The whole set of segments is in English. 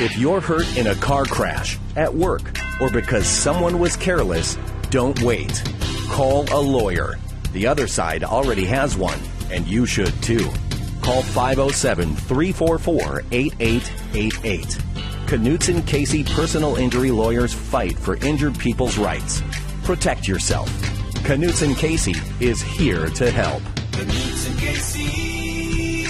If you're hurt in a car crash, at work, or because someone was careless, don't wait. Call a lawyer. The other side already has one, and you should too. Call 507-344-8888. Knutson Casey Personal Injury Lawyers fight for injured people's rights. Protect yourself. Knutson Casey is here to help. Knutson Casey,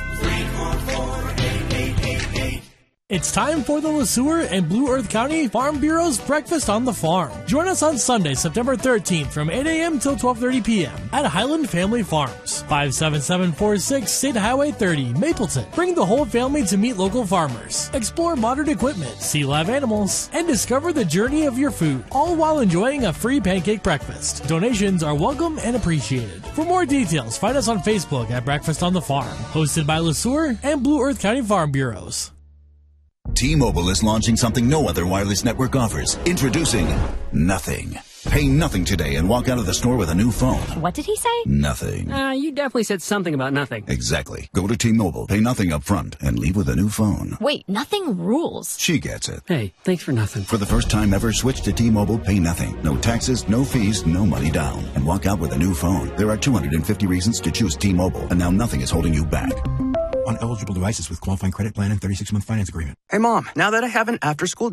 344-8888. It's time for the Le Sueur and Blue Earth County Farm Bureau's Breakfast on the Farm. Join us on Sunday, September 13th from 8 a.m. till 12:30 p.m. at Highland Family Farms, 57746 State Highway 30, Mapleton. Bring the whole family to meet local farmers, explore modern equipment, see live animals, and discover the journey of your food, all while enjoying a free pancake breakfast. Donations are welcome and appreciated. For more details, find us on Facebook at Breakfast on the Farm, hosted by Le Sueur and Blue Earth County Farm Bureaus. T-Mobile is launching something no other wireless network offers. Introducing Nothing. Pay nothing today and walk out of the store with a new phone. What did he say? Nothing. You definitely said something about nothing. Exactly. Go to T-Mobile, pay nothing up front, and leave with a new phone. Wait, nothing rules. She gets it. Hey, thanks for nothing. For the first time ever, switch to T-Mobile, pay nothing. No taxes, no fees, no money down. And walk out with a new phone. There are 250 reasons to choose T-Mobile, and now nothing is holding you back. On eligible devices with qualifying credit plan and 36-month finance agreement. Hey, Mom, now that I have an after-school